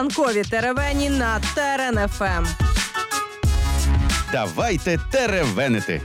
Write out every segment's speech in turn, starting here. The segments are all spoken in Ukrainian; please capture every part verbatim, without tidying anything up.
Ранкові теревені на Терен еф ем. Давайте теревенити.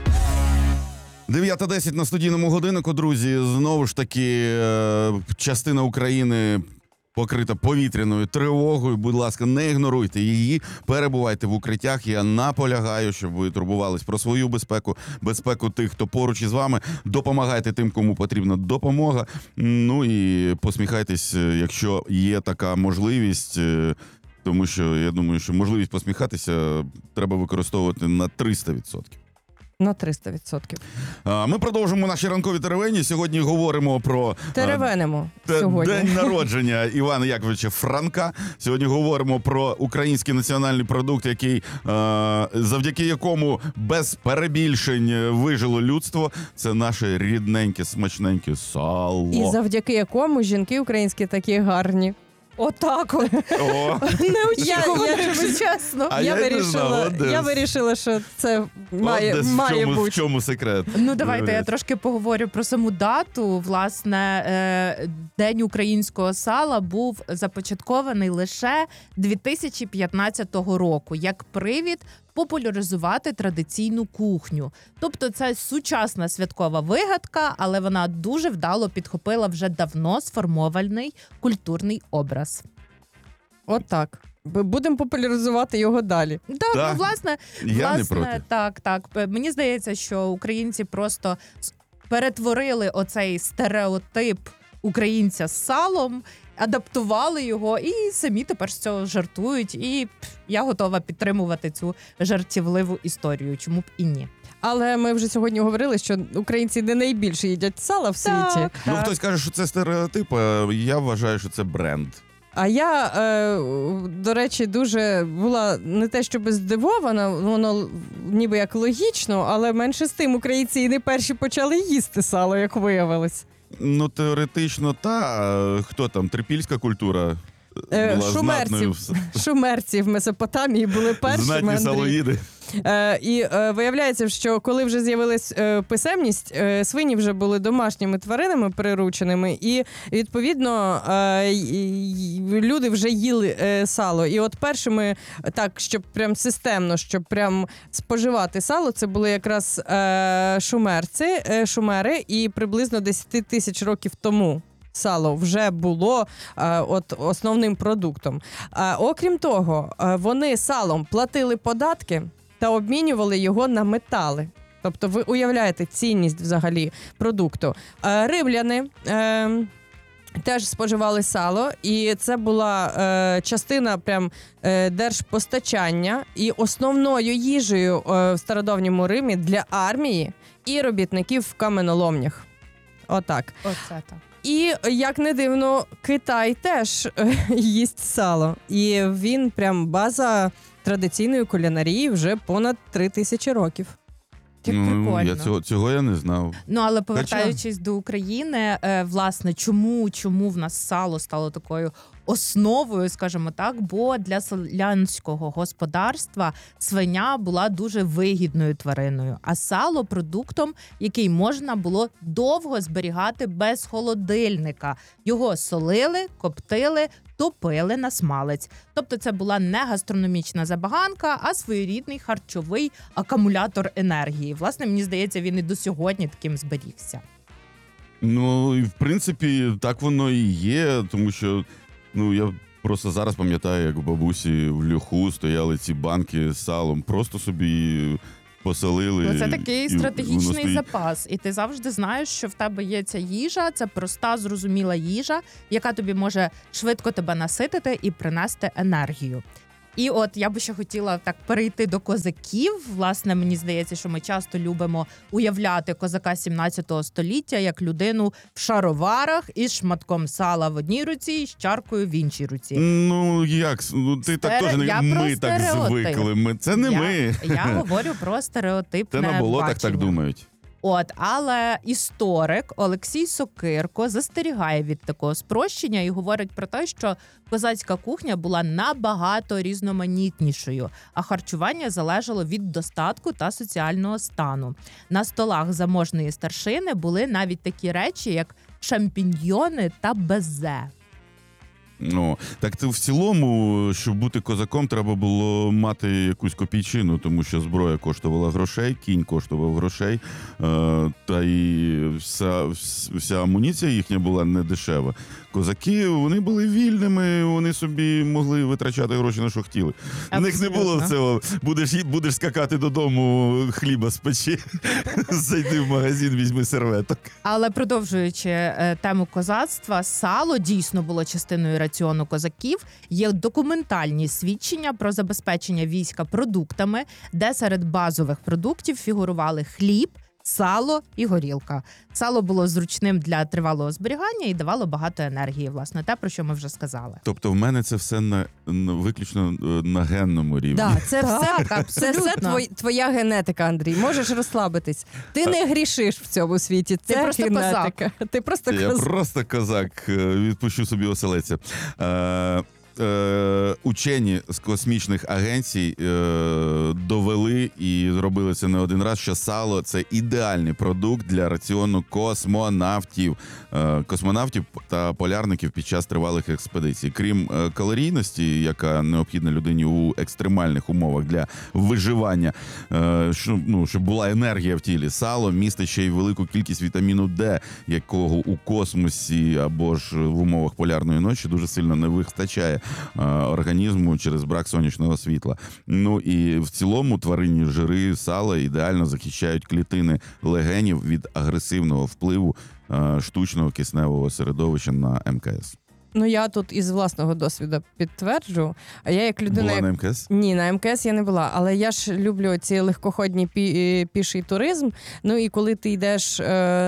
дев'ята десять на студійному годиннику, друзі. Знову ж таки, частина України покрита повітряною тривогою. Будь ласка, не ігноруйте її, перебувайте в укриттях. Я наполягаю, щоб ви турбувались про свою безпеку, безпеку тих, хто поруч із вами. Допомагайте тим, кому потрібна допомога. Ну і посміхайтесь, якщо є така можливість. Тому що я думаю, що можливість посміхатися треба використовувати на триста відсотків. На триста відсотків. Ми продовжимо наші ранкові теревені. Сьогодні говоримо про... Теревенимо Т- сьогодні. День народження Івана Яковлевича Франка. Сьогодні говоримо про український національний продукт, який, завдяки якому без перебільшень вижило людство. Це наше рідненьке, смачненьке сало. І завдяки якому жінки українські такі гарні. Отак от. О, Я, я, якщо чесно, А я, я й не вирішила, знав, от я десь. вирішила, що це має, от десь має в чому, бути. в чому секрет. Ну, давайте я Виявляється. трошки поговорю про саму дату. Власне, е, День українського сала був започаткований лише дві тисячі п'ятнадцятого року як привід популяризувати традиційну кухню. Тобто це сучасна святкова вигадка, але вона дуже вдало підхопила вже давно сформований культурний образ. Отак. Будемо популяризувати його далі. Так, Так, ну, власне, Я власне, не проти. так, так. Мені здається, що українці просто с- перетворили оцей стереотип українця з салом, адаптували його і самі тепер з цього жартують. І пф, я готова підтримувати цю жартівливу історію. Чому б і ні? Але ми вже сьогодні говорили, що українці не найбільше їдять сала в світі. Так, Ну, так. хтось каже, що це стереотип, а я вважаю, що це бренд. А я, е, до речі, дуже була не те, щоб здивована, воно ніби як логічно, але менше з тим українці і не перші почали їсти сало, як виявилось. Ну, теоретично, та. Хто там? Трипільська культура Е, була шумерці. знатною. в- Шумерці в Месопотамії були першими. Знатні Андрій. салоїди. Е, і е, виявляється, що коли вже з'явилась е, писемність, е, свині вже були домашніми тваринами прирученими, і відповідно е, й- й- люди вже їли е, сало. І от першими, так, щоб прям системно, щоб прям споживати сало, це були якраз е, шумерці, е, шумери, і приблизно десять тисяч років тому. Сало вже було е, от основним продуктом. Е, окрім того, е, вони салом платили податки та обмінювали його на метали. Тобто ви уявляєте цінність взагалі продукту. Е, римляни е, теж споживали сало, і це була е, частина прям е, держпостачання і основною їжею е, в стародавньому Римі для армії і робітників в каменоломнях. Отак. Оце так. І, як не дивно, Китай теж е, їсть сало. І він прям база традиційної кулінарії вже понад три тисячі років. Як Ну, прикольно. я цього, цього я не знав. Ну, але повертаючись до України, е, власне, чому, чому в нас сало стало такою основою, скажімо так, бо для селянського господарства свиня була дуже вигідною твариною, а сало – продуктом, який можна було довго зберігати без холодильника. Його солили, коптили, топили на смалець. Тобто це була не гастрономічна забаганка, а своєрідний харчовий акумулятор енергії. Власне, мені здається, він і до сьогодні таким зберігся. Ну, і в принципі, так воно і є, тому що, ну, я просто зараз пам'ятаю, як у бабусі в льоху стояли ці банки з салом, просто собі посолили. Ну, це такий і воно стратегічний стоїть. запас. І ти завжди знаєш, що в тебе є ця їжа, це проста, зрозуміла їжа, яка тобі може швидко тебе наситити і принести енергію. І от я би ще хотіла так перейти до козаків. Власне, мені здається, що ми часто любимо уявляти козака сімнадцятого століття як людину в шароварах із шматком сала в одній руці і з чаркою в іншій руці. Ну, як? Ну, ти так Стере- теж не я ми про так стереотип. звикли. Ми... Це не я, ми. Я говорю про стереотипне Це на болотах бачення. так думають. От, але історик Олексій Сокирко застерігає від такого спрощення і говорить про те, що козацька кухня була набагато різноманітнішою, а харчування залежало від достатку та соціального стану. На столах заможної старшини були навіть такі речі, як шампіньйони та безе. Ну, так ти в цілому, щоб бути козаком, треба було мати якусь копійчину, тому що зброя коштувала грошей, кінь коштував грошей, е, та і вся, вся амуніція їхня була не дешева. Козаки, вони були вільними, вони собі могли витрачати гроші на що хотіли. У них не було Абсолютно. цього, будеш, ї- будеш скакати додому, хліба спечи, зайди в магазин, візьми серветок. Але продовжуючи е, тему козацтва, сало дійсно було частиною раціону козаків. Є документальні свідчення про забезпечення війська продуктами, де серед базових продуктів фігурували хліб, сало і горілка. Сало було зручним для тривалого зберігання і давало багато енергії, власне, те, про що ми вже сказали. Тобто в мене це все на, на виключно е, на генному рівні. Да, це все, Так, це все абсолютно. твой, твоя генетика, Андрій. Можеш розслабитись. Ти не грішиш в цьому світі. Це Ти просто генетика. Ти просто Я козак. просто козак, е, відпущу собі оселеця. Е, е, учені з космічних агенцій е, довели і зробили це не один раз, що сало – це ідеальний продукт для раціону космонавтів. Е, космонавтів та полярників під час тривалих експедицій. Крім е, калорійності, яка необхідна людині у екстремальних умовах для виживання, е, щоб, ну, щоб була енергія в тілі, сало містить ще й велику кількість вітаміну Д, якого у космосі або ж в умовах полярної ночі дуже сильно не вистачає е, організму через брак сонячного світла. Ну і в цілому тваринні жири сала ідеально захищають клітини легенів від агресивного впливу е, штучного кисневого середовища на ем ка ес. Ну я тут із власного досвіду підтверджу. А я як людина, Була як- на ем ка ес? Ні, на ем ка ес я не була, але я ж люблю ці легкоходні пі- піший туризм. Ну і коли ти йдеш е,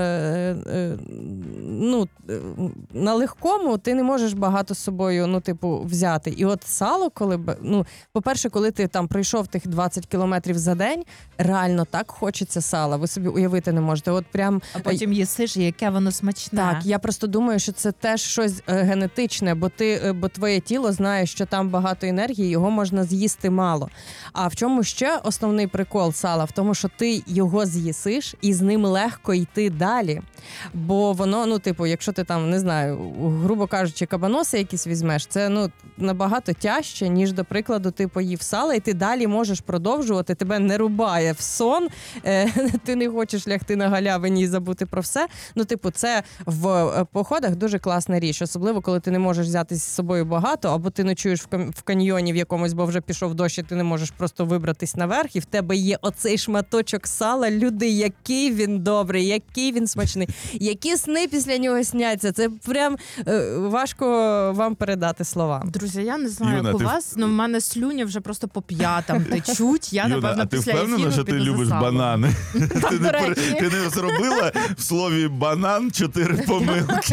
е, ну, е, на легкому, ти не можеш багато з собою, ну, типу, взяти. І от сало, коли б- ну, по-перше, коли ти там пройшов тих двадцять кілометрів за день, реально так хочеться сала. Ви собі уявити не можете. От прям А потім їсиш, і яке воно смачне. так, я просто думаю, що це теж щось е, генетичне, бо ти, е, бо твоє тіло знає, що там багато енергії, його можна з'їсти мало. А в чому ще основний прикол сала? В тому, що ти його з'їсиш і з ним легко йти далі. Бо воно, ну, типу, якщо ти там, не знаю, грубо кажучи, кабаноси якісь візьмеш, це ну набагато тяжче, ніж, до прикладу, ти поїв сала, і ти далі можеш продовжувати, тебе не рубає в сон, е, ти не хочеш лягти на галявині і забути про все. Ну, типу, це в е, походах дуже класна річ, особливо, коли ти не можеш взяти з собою багато, або ти ночуєш в, кам- в каньйоні в якомусь, бо вже пішов дощ, і ти не можеш просто вибратись наверх, і в тебе є оцей шматочок сала. Люди, який він добрий, який він смачний, які сни після нього сняться. Це прям е, важко вам передати слова. Друзі, я не знаю, Юна, як у ти в- вас, але в мене слюні вже просто по п'ятам течуть. Я, Юна, напевно, а ти після впевнена, ефіру що ти піду за любиш салом. банани? Ти не, до пер- речі. ти не зробила в слові банан чотири помилки.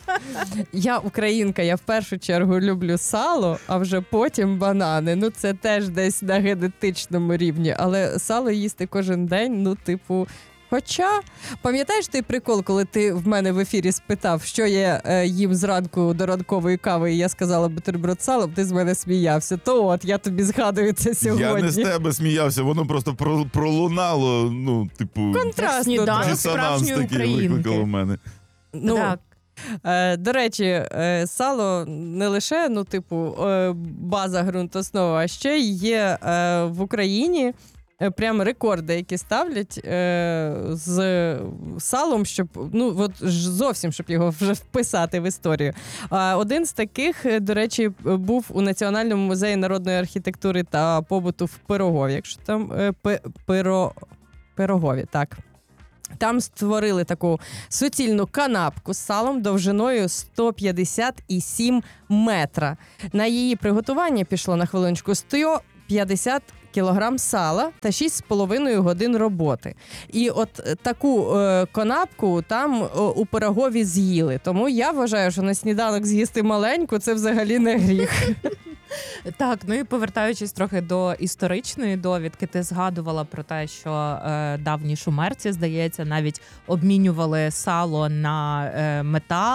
Я українка, я в першу чергу люблю сало, а вже потім банани. Ну це теж десь на генетичному рівні. Але сало їсти кожен день, ну, типу. Хоча, пам'ятаєш той прикол, коли ти в мене в ефірі спитав, що я е, їм зранку до ранкової кави, і я сказала бутерброд з салом, ти з мене сміявся. То от, я тобі згадую це сьогодні. Я не з тебе сміявся, воно просто про- пролунало, ну, типу, Контрастно. Сніданок да. дисонанс справжньої такий українки. викликав у мене. Ну, Так. Е, до речі, е, сало не лише, ну, типу, е, база, ґрунтоснова, а ще й є е, в Україні е, прям рекорди, які ставлять е, з салом, щоб, ну, от ж зовсім, щоб його вже вписати в історію. А один з таких, е, до речі, був у Національному музеї народної архітектури та побуту в Пирогові. Якщо там е, Пи- Пиро... Пирогові, так. Там створили таку суцільну канапку з салом довжиною сто п'ятдесят сім метра. На її приготування пішло на хвилиночку сто п'ятдесят кілограм сала та шість з половиною годин роботи. І от таку е, канапку там е, у Пирогові з'їли. Тому я вважаю, що на сніданок з'їсти маленьку – це взагалі не гріх. Так, ну і повертаючись трохи до історичної довідки, ти згадувала про те, що е, давні шумерці, здається, навіть обмінювали сало на е, метал,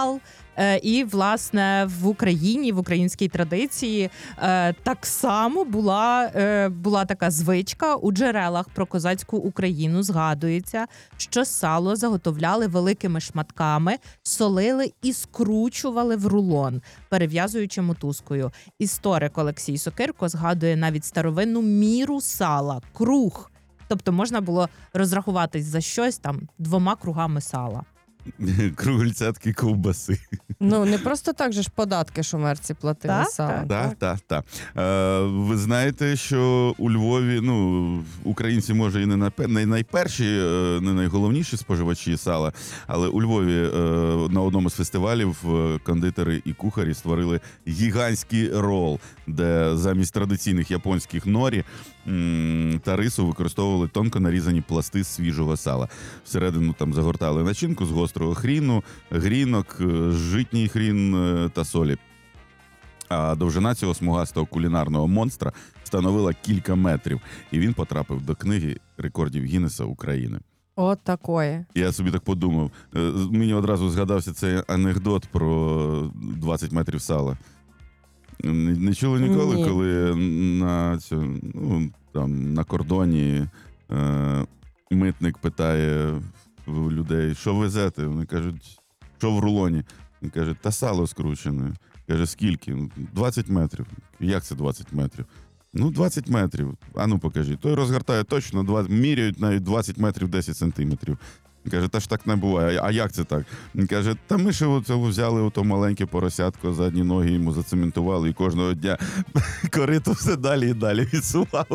Е, І, власне, в Україні, в українській традиції е, так само була, е, була така звичка. У джерелах про козацьку Україну згадується, що сало заготовляли великими шматками, солили і скручували в рулон, перев'язуючи мотузкою. Історик Олексій Сокирко згадує навіть старовинну міру сала – круг. Тобто можна було розрахуватись за щось там двома кругами сала. Кругольцятки ковбаси. Ну, не просто так же ж податки шумерці платили Так, сам. Так, так, так. Е, ви знаєте, що у Львові, ну, українці, може, і не найпе- не найперші, е, не найголовніші споживачі сала, але у Львові е, на одному з фестивалів е, кондитери і кухарі створили гігантський рол, де замість традиційних японських норі м, та рису використовували тонко нарізані пласти свіжого сала. Всередину там загортали начинку з гострого хріну, грінок, е, житній хрін е, та солі. А довжина цього смугастого кулінарного монстра становила кілька метрів, і він потрапив до книги рекордів Гіннеса України. От такої. Я собі так подумав. е, Мені одразу згадався цей анекдот про двадцять метрів сала. Не, не чули ніколи, Ні. коли на, цю, ну, там, на кордоні е, митник питає у людей, що везете? Вони кажуть, що в рулоні? Він каже, та сало скручене. Каже, скільки? «Ну, двадцять метрів. Як це двадцять метрів? Ну, двадцять метрів. А ну покажи. Той розгортає точно, двадцять, міряють навіть двадцять метрів десять сантиметрів. Він каже, та ж так не буває. А як це так? Він каже, та ми ще оце взяли ото маленьке поросятко, задні ноги йому зацементували, і кожного дня корито все далі і далі відсували.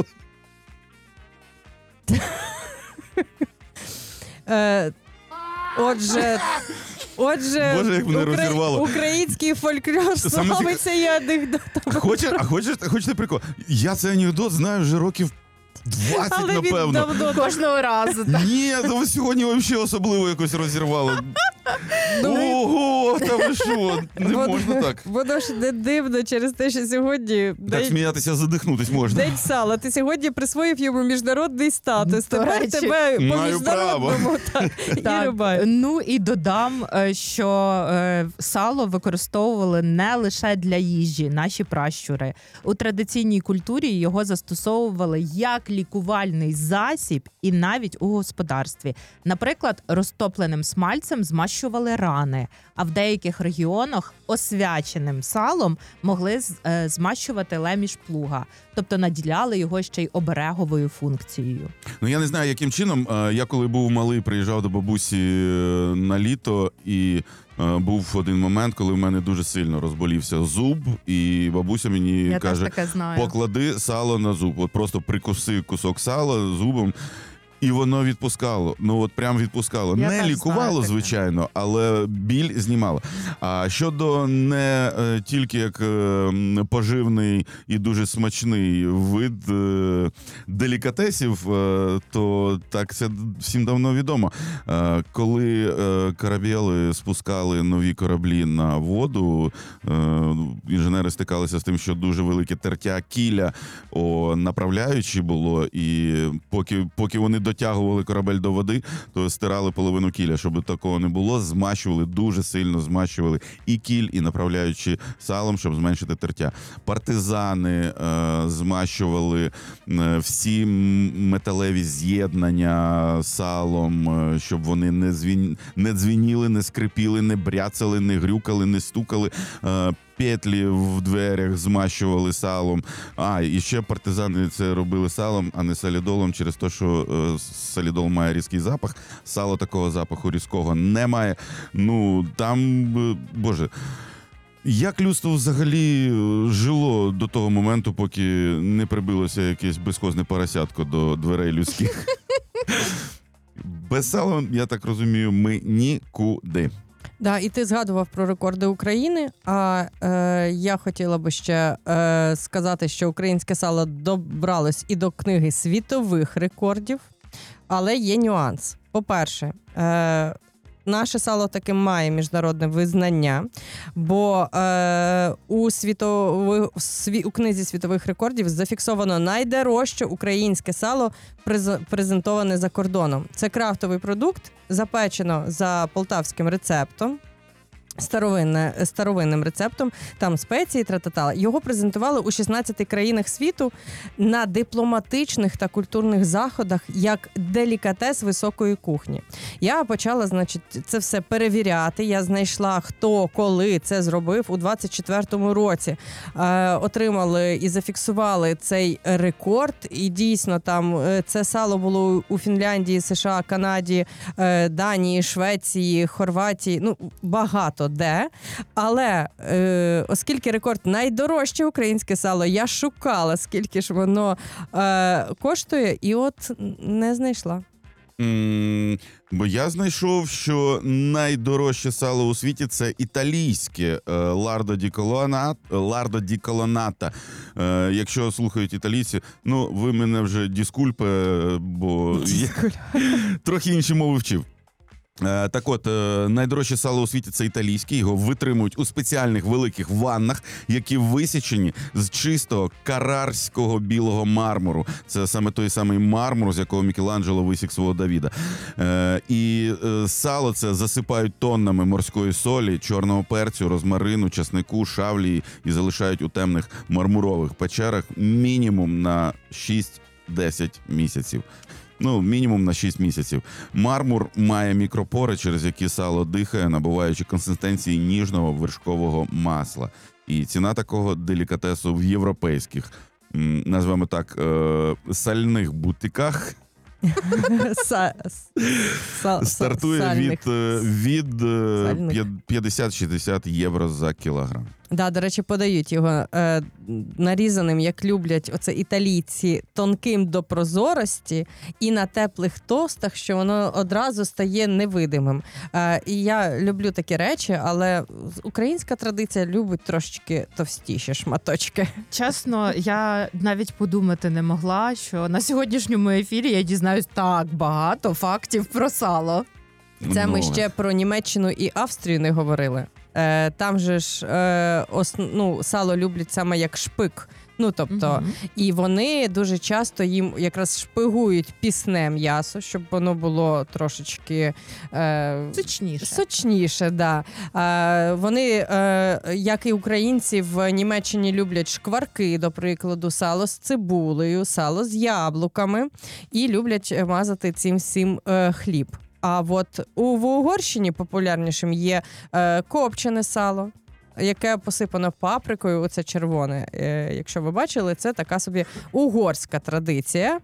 Е, отже, отже Боже, як мене укра- розірвало. український фольклор Саме цік- славиться і анекдотом. Хочеш, а хочеш, хочете прикол? Я цей анекдот знаю вже років двадцять, Але він напевно. давно Кожного разу. Ні, ну сьогодні взагалі особливо якось розірвало. Ого, та ви що? Не Воно- можна так. Воно ж не дивно через те, що сьогодні Так день, сміятися, задихнутись можна. день сала. Ти сьогодні присвоїв йому міжнародний статус. До Тепер речі, тебе по маю міжнародному так, і Так, рубай. ну і додам, е, що е, сало використовували не лише для їжі, наші пращури. У традиційній культурі його застосовували як лікувальний засіб і навіть у господарстві. Наприклад, розтопленим смальцем змащували рани, а в деяких регіонах освяченим салом могли з- е, змащувати леміш плуга, тобто наділяли його ще й обереговою функцією. Ну я не знаю, яким чином. Е, Я коли був малий, приїжджав до бабусі е, на літо, і е, був один момент, коли в мене дуже сильно розболівся зуб, і бабуся мені Я каже, теж таке знаю. поклади сало на зуб. От просто прикуси кусок сала зубом. І воно відпускало. Ну от прям відпускало. Я не теж лікувало, знаю таке. звичайно, але біль знімало. А щодо не е, тільки як е, поживний і дуже смачний вид е, делікатесів, е, то так це всім давно відомо. Е, коли е, корабели спускали нові кораблі на воду, е, інженери стикалися з тим, що дуже велике тертя кіля о, направляючи було, і поки, поки вони дотягували корабель до води, то стирали половину кіля. Щоб такого не було, змащували, дуже сильно змащували і кіль, і направляючи салом, щоб зменшити тертя. Партизани е, змащували е, всі м- металеві з'єднання салом, е, щоб вони не, звін... не дзвініли, не скрипіли, не бряцали, не грюкали, не стукали. Е, Петлі в дверях змащували салом. А, і ще партизани це робили салом, а не солідолом, через те, що е, солідол має різкий запах. Сало такого запаху різкого не має. Ну, там, е, боже, як людство взагалі е, жило до того моменту, поки не прибилося якесь безхозне поросятко до дверей людських? Без сала, я так розумію, ми нікуди. Да, і ти згадував про рекорди України. А е, я хотіла би ще е, сказати, що українське сало добралось і до книги світових рекордів, але є нюанс. По-перше, е, наше сало таки має міжнародне визнання, бо е, у, світових, сві, у книзі світових рекордів зафіксовано найдорожче українське сало, през, презентоване за кордоном. Це крафтовий продукт, запечено за полтавським рецептом. Старовинне, старовинним рецептом, там спеції, тра-та-та. Його презентували у шістнадцяти країнах світу на дипломатичних та культурних заходах як делікатес високої кухні. Я почала, значить, це все перевіряти. Я знайшла, хто, коли це зробив у двадцять четвертому році. Е, отримали і зафіксували цей рекорд. І дійсно там е, це сало було у Фінляндії, США, Канаді, е, Данії, Швеції, Хорватії. Ну, багато де. Але е, оскільки рекорд найдорожче українське сало, я шукала, скільки ж воно е, коштує, і от не знайшла. М, Бо я знайшов, що найдорожче сало у світі – це італійське е, Лардо ді Колоната. Лардо ді Колоната. Е, Якщо слухають італійці, ну ви мене вже діскульпе, бо я трохи інші мови вчив. Е, Так от, е, найдорожче сало у світі – це італійське. Його витримують у спеціальних великих ваннах, які висічені з чистого карарського білого мармуру. Це саме той самий мармур, з якого Мікеланджело висік свого Давіда. Е, І е, сало це засипають тоннами морської солі, чорного перцю, розмарину, часнику, шавлії і залишають у темних мармурових печерах мінімум на шість-десять місяців. Ну, мінімум на шість місяців. Мармур має мікропори, через які сало дихає, набуваючи консистенції ніжного вершкового масла. І ціна такого делікатесу в європейських, м, назвемо так, е- сальних бутиках Са- са- стартує сальних. від, е, від е, Сальних. п'я- п'ятдесят-шістдесят євро за кілограм. Да, до речі, подають його е, нарізаним, як люблять оце італійці, тонким до прозорості і на теплих тостах, що воно одразу стає невидимим. Е, і я люблю такі речі, але українська традиція любить трошечки товстіші шматочки. Чесно, я навіть подумати не могла, що на сьогоднішньому ефірі я дізнаюсь так багато фактів про сало. Це ми Ну, ще про Німеччину і Австрію не говорили. Е, там же ж е, ос, ну, сало люблять саме як шпик. Ну, тобто, Мгм. і вони дуже часто їм якраз шпигують пісне м'ясо, щоб воно було трошечки е, Сочніше. сочніше. Да. Е, вони, е, як і українці, в Німеччині люблять шкварки, до прикладу, сало з цибулею, сало з яблуками і люблять мазати цим всім е, хліб. А от у в Угорщині популярнішим є е, копчене сало, яке посипано паприкою, оце червоне. Е, якщо ви бачили, це така собі угорська традиція.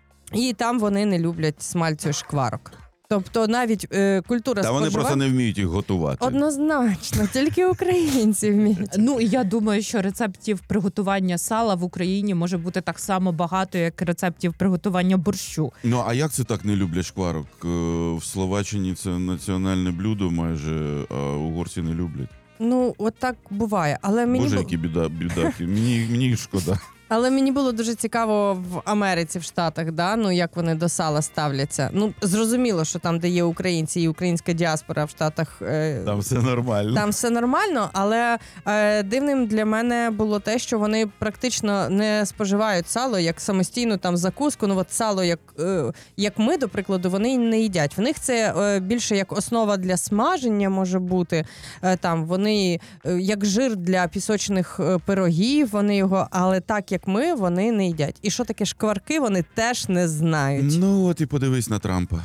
І там вони не люблять смальцю і шкварок. Тобто навіть е, культура Та вони споживання... просто не вміють їх готувати. Однозначно, тільки українці вміють. Ну, і я думаю, що рецептів приготування сала в Україні може бути так само багато, як рецептів приготування борщу. Ну, а як це так не люблять шкварок? Е, В Словаччині це національне блюдо майже, а угорці не люблять. Ну, от так буває. Але мені, Боже, бу- які біда, бідаки. Мені, мені їх шкода. але мені було дуже цікаво в Америці, в Штатах, да? Ну, як вони до сала ставляться. Ну, зрозуміло, що там, де є українці і українська діаспора в Штатах, е, Там все нормально. там все нормально, але е, дивним для мене було те, що вони практично не споживають сало як самостійну там закуску. Ну от сало, як, е, як ми, до прикладу, вони не їдять. В них це е, більше як основа для смаження може бути. Е, там вони е, як жир для пісочних е, пирогів, вони його, але так як ми, вони не їдять. І що таке шкварки, вони теж не знають. Ну, от і подивись на Трампа.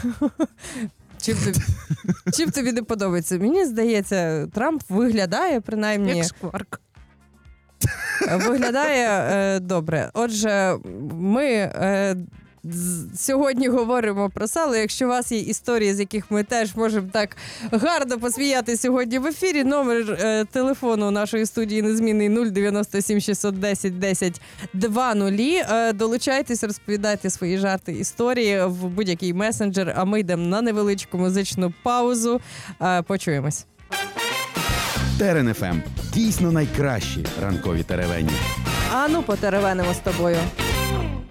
Чим тобі, чим тобі не подобається? Мені здається, Трамп виглядає принаймні. Як шкварк. Виглядає е, добре. Отже, ми е, з- сьогодні говоримо про сало. Якщо у вас є історії, з яких ми теж можемо так гарно посміяти сьогодні в ефірі, номер е, телефону нашої студії незмінний нуль дев'яносто сім шістсот десять десять двадцять. Е, долучайтесь, розповідайте свої жарти, історії в будь-який месенджер, а ми йдемо на невеличку музичну паузу. Е, почуємось. Терен еф ем. Дійсно найкращі ранкові теревені. А ну, потеревенимо з тобою.